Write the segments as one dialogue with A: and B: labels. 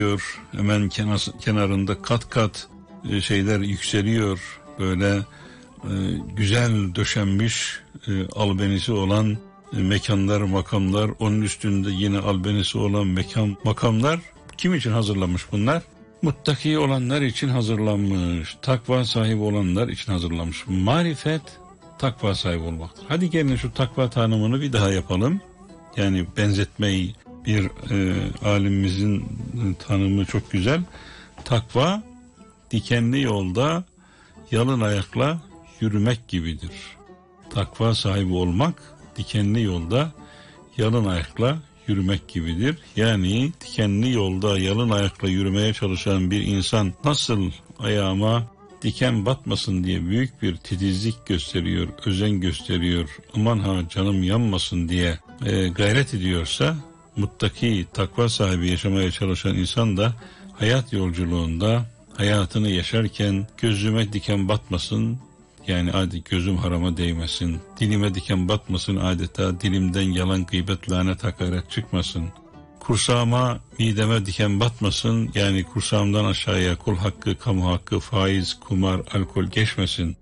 A: Hemen kenarında kat kat şeyler yükseliyor. Böyle güzel döşenmiş albenisi olan mekanlar, makamlar. Onun üstünde yine albenisi olan makamlar. Kim için hazırlanmış bunlar? Muttaki olanlar için hazırlanmış. Takva sahibi olanlar için hazırlanmış. Marifet takva sahibi olmaktır. Hadi gelin şu takva tanımını bir daha yapalım. Yani benzetmeyi bir alimimizin tanımı çok güzel. Takva dikenli yolda yalın ayakla yürümek gibidir. Takva sahibi olmak dikenli yolda yalın ayakla yürümek gibidir. Yani dikenli yolda yalın ayakla yürümeye çalışan bir insan nasıl ayağıma diken batmasın diye büyük bir titizlik gösteriyor, özen gösteriyor, aman ha canım yanmasın diye gayret ediyorsa, muttaki takva sahibi yaşamaya çalışan insan da hayat yolculuğunda hayatını yaşarken gözüme diken batmasın, yani adeta gözüm harama değmesin, dilime diken batmasın, adeta dilimden yalan, gıybet, lanet, hakaret çıkmasın, kursağıma, mideme diken batmasın, yani kursağımdan aşağıya kul hakkı, kamu hakkı, faiz, kumar, alkol geçmesin,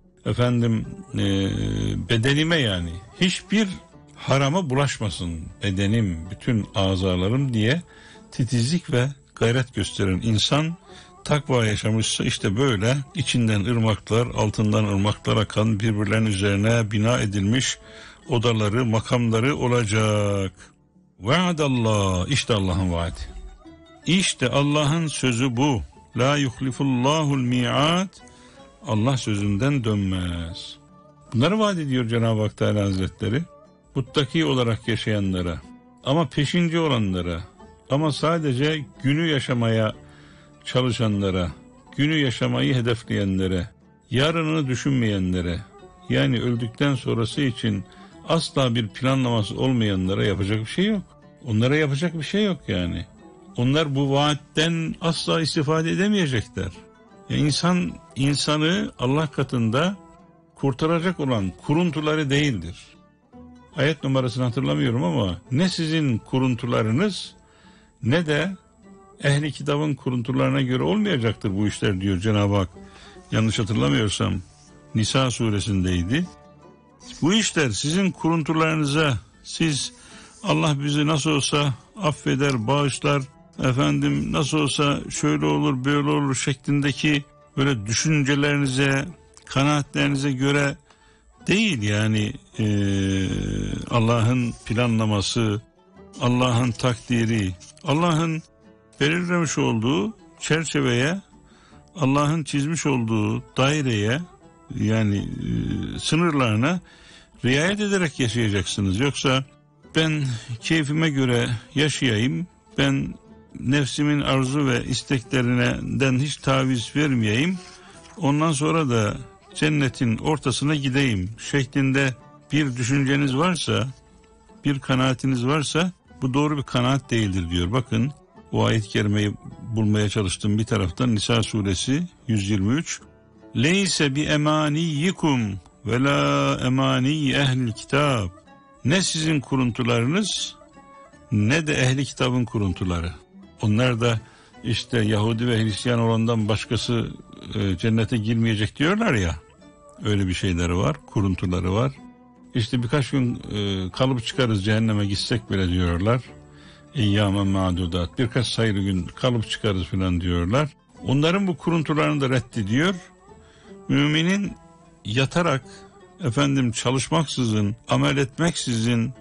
A: bedenime yani hiçbir harama bulaşmasın bedenim, bütün azalarım diye titizlik ve gayret gösteren insan takva yaşamışsa işte böyle içinden ırmaklar, altından ırmaklar akan birbirlerinin üzerine bina edilmiş odaları, makamları olacak. Vaadallah, işte Allah'ın vaadi. İşte Allah'ın sözü bu. La yuhlifullahul mi'ad. Allah sözünden dönmez. Bunları vaat ediyor Cenab-ı Hak Teala Hazretleri. Muttaki olarak yaşayanlara, ama peşinci olanlara, ama sadece günü yaşamaya çalışanlara, günü yaşamayı hedefleyenlere, yarınını düşünmeyenlere, yani öldükten sonrası için asla bir planlaması olmayanlara yapacak bir şey yok. Onlara yapacak bir şey yok yani. Onlar bu vaatten asla istifade edemeyecekler. İnsanı Allah katında kurtaracak olan kuruntuları değildir. Ayet numarasını hatırlamıyorum ama ne sizin kuruntularınız ne de ehli kitabın kuruntularına göre olmayacaktır bu işler diyor Cenab-ı Hak. Yanlış hatırlamıyorsam Nisa suresindeydi. Bu işler sizin kuruntularınıza, siz Allah bizi nasıl olsa affeder, bağışlar, nasıl olsa şöyle olur, böyle olur şeklindeki böyle düşüncelerinize, kanaatlerinize göre değil yani Allah'ın planlaması, Allah'ın takdiri, Allah'ın belirlemiş olduğu çerçeveye, Allah'ın çizmiş olduğu daireye, yani sınırlarına riayet ederek yaşayacaksınız. Yoksa ben keyfime göre yaşayayım, ben nefsimin arzu ve isteklerinden hiç taviz vermeyeyim, ondan sonra da cennetin ortasına gideyim şeklinde bir düşünceniz varsa, bir kanaatiniz varsa bu doğru bir kanaat değildir diyor. Bakın o ayet-i kerimeyi bulmaya çalıştım bir taraftan. Nisa suresi 123. Leyse bi emaniyyikum ve la emani ehlil kitab. Ne sizin kuruntularınız ne de ehli kitabın kuruntuları. Onlar da işte Yahudi ve Hristiyan olandan başkası cennete girmeyecek diyorlar ya. Öyle bir şeyleri var, kuruntuları var. İşte birkaç gün kalıp çıkarız cehenneme gitsek bile diyorlar. İyyâmen ma'dudat, birkaç sayılı gün kalıp çıkarız falan diyorlar. Onların bu kuruntularını da reddediyor. Müminin yatarak çalışmaksızın, amel etmeksizin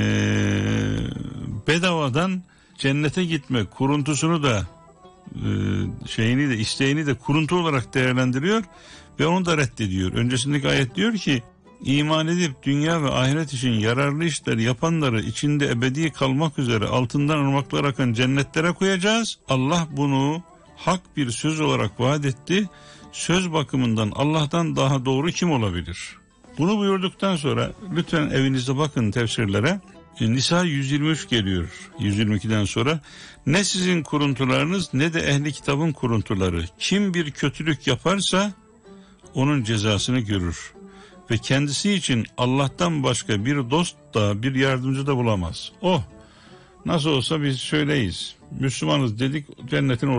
A: bedavadan cennete gitme kuruntusunu da isteğini de kuruntu olarak değerlendiriyor ve onu da reddediyor. Öncesindeki ayet diyor ki, İman edip dünya ve ahiret için yararlı işler yapanları içinde ebedi kalmak üzere altından ırmaklar akan cennetlere koyacağız. Allah bunu hak bir söz olarak vaat etti. Söz bakımından Allah'tan daha doğru kim olabilir? Bunu buyurduktan sonra lütfen evinizde bakın tefsirlere. Nisa 123 geliyor 122'den sonra. Ne sizin kuruntularınız ne de ehli kitabın kuruntuları. Kim bir kötülük yaparsa onun cezasını görür. Ve kendisi için Allah'tan başka bir dost da bir yardımcı da bulamaz. Nasıl olsa biz şöyleyiz, Müslümanız dedik, cennetin